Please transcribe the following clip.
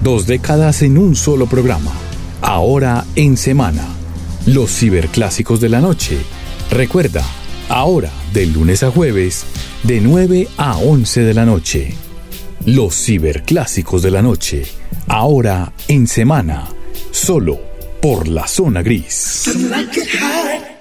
2 décadas en un solo programa. Ahora en semana. Los ciberclásicos de la noche. Recuerda, ahora de lunes a jueves, de 9 a 11 de la noche. Los ciberclásicos de la noche. Ahora en semana. Solo por La Zona Gris.